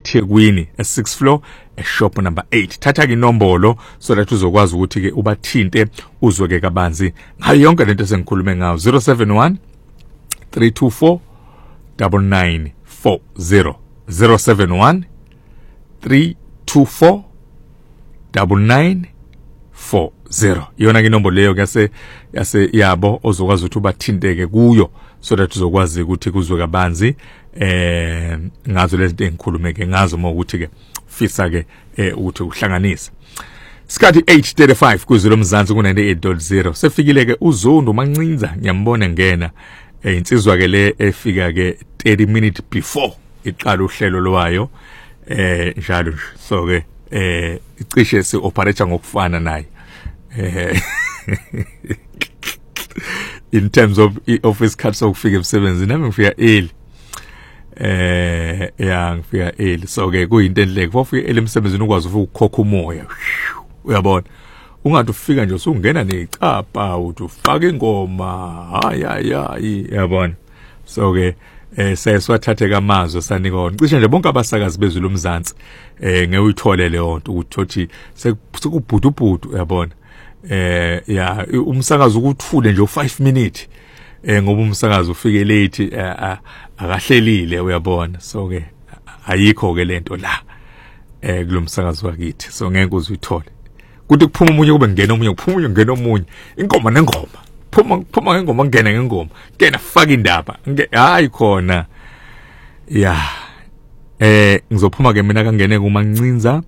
eThekwini e6th floor shop number 8. Thatha ke inombolo so that uzokwazi ukuthi ke ubathinte uzwe ke kabanzi ngayo yonke lento sengikhulume ngayo. 071 324 9940 071 324 9940. Yona ke inombolo leyo yase yabo ozokwazi ukuthi ubathinteke kuyo so that uzokwazi ukuthi kuzwe kabanzi ngazo lezi zinto engikhulumeke ngazo ukuthi ke fisa ke ukuthi uhlanganise. Sikhathi 8:35 kuzilo Mzansi ku 98.0. Sefikile ke uZondo Mancinza ngiyambona ngena insizwa ke le efika ke 30 minutes before iqala uhlelo lwayo njalo so ke icishe si operate ngokufana naye in terms of office cuts okufika emsebenzini nami ngifika early ngifika early so ke kuyinto enhle kufika emsebenzini ukwazi ukukhokha umoya uyabona ungathi ufika nje usungena necapha uthi ufaka ingoma hayi yabona so ke seswathathe kamazwe sanikona cishe nje bonke abasakazi bezulu Mzansi ngewuyithole le yonto ukuthi sekubhudubhudu yabona umsakazi ukuthule nje u5 minutes ngoba umsakazi ufike late akahlelile uyabona so ke ayikho ke lento la kulomsakazi wakithi so ngeke uzuyithole kuthi kuphuma umunye kube ngena omunye kuphuma ngena omunye ingoma nengoma phuma ngengoma ngena faka indaba hayi khona ngizophuma ke mina kangene kuMancinza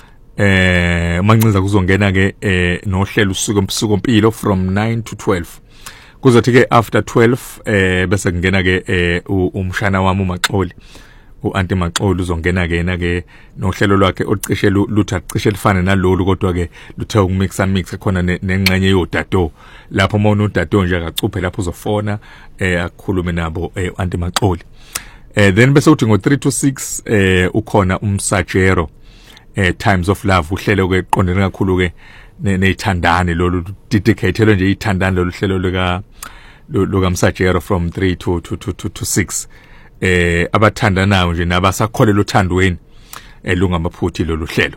Mancinza kuzongena ke nohlelo usuku mpilo from 9 to 12 kuzothi ke after 12 bese kungena ke umshana wami uMaxoli uAnti Maxoli uzongena ke nohlelo lwakhe ocishe lutha cishe lifane nalolu kodwa ke luthe ukumix khona nengxenye yodato lapho uma unodato nje akacuphe lapho uzofona akukhulume nabo uAnti Maxoli then bese uthi ngo3 to 6 ukhona umsajero Times of Love uhlelo ke qondene kakhulu ke neithandane lolu dedicated nje ithandane lolu hlelo luka Msajero from 3 to 6 abathandanayo nje nabasakholelwa uthandweni lungamaphuthi lolu hlelo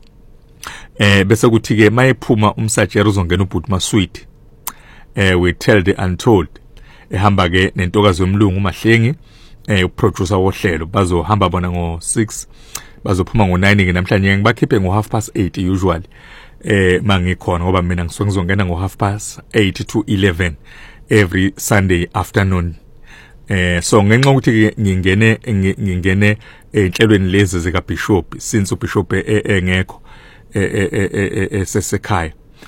bese kuthi ke mayephuma umsajero uzongena ubhuti Maswiti we tell the untold ehamba ke nentokazi yomlungu uMahlengi uproducer wohlelo bazohamba bona ngo6 bazophuma ngo9 ke namhlanje ngibakhiphe ngo8:30 usually mangikhona ngoba mina ngisuke ngizongena ngo8:30 to 11 every Sunday afternoon so ngenxa ukuthi ngingene enhlelweni lezi zika Bishop since uBishop engekho sesekhaya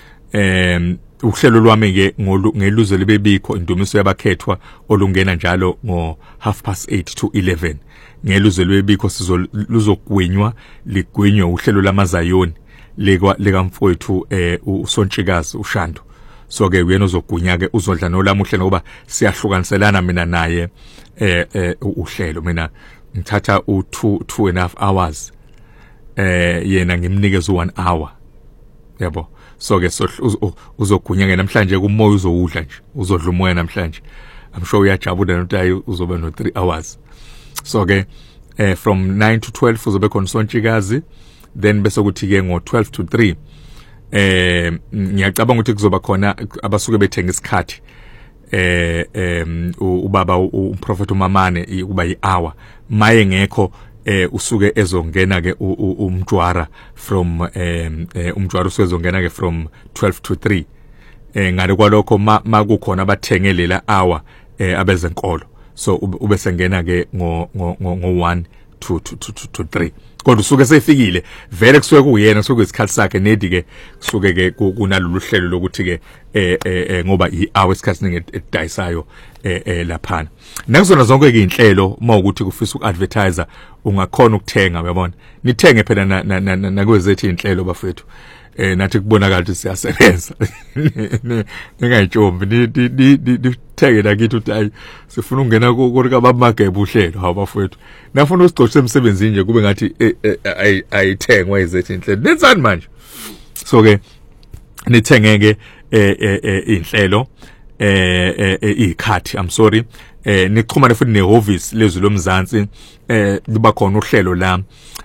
uhlelo lwami ke ngeluzo libebikho indumiso yabakhethwa olungena njalo ngo8:30 to 11 ngeluzo libebikho luzogwinywa ligwinywe uhlelo lamazayoni leka mfowethu uSontshikazi uShando so ke uyena uzogunya ke uzodla nolami uhlelo ngoba siyahlukaniselana mina naye uhlelo mina ngithatha u2.5 hours yena ngimnikeza u1 hour yabo so ke uzogunya ke namhlanje kumoya uzowudla nje uzodla umoya namhlanje I'm sure uyajabula nothi uzobe no3 hours so ke from 9 to 12 uzobe khona Sontshikazi then bese kuthi ke ngo12 to 3 ngiyacabanga ukuthi kuzoba khona abasuke bethenga isikhathi ubaba uProfet uMamane kuba yihour maye ngekho usuke ezongena ke umjwara from umjwara usezongena ke from 12 to 3 ngale kwalokho makukhona abathenge lela hour abezenkolo so ube sengena ke ngo 1 to 3 kodwa usuke sefikile vele kusuke kuyena kusuke isikhathi sakhe nedi ke kusuke ke kunalolu hlelo lokuthi ke ngoba ihour isikhathi ningi edisayo laphana nakuzona zonke ke inhlelo mawukuthi kufisa ukuadvertiser ungakhona ukuthenga uyabona nithenge phela nakwezethu inhlelo bafethu nathi kubonakala ukuthi siyasebenza ningayitshombi nithenge nakithi ukuthi ayi sifuna ukungena kodwa abamagebe uhlelo hawo bafethu nafuna usigcotshwe emsebenzini nje kube ngathi ayithengwa izethu inhlelo nenzani manje so ke nithenge ke inhlelo ikhathi I'm sorry nixhumane futhi nehovisi lezwe loMzansi liba khona uhlelo la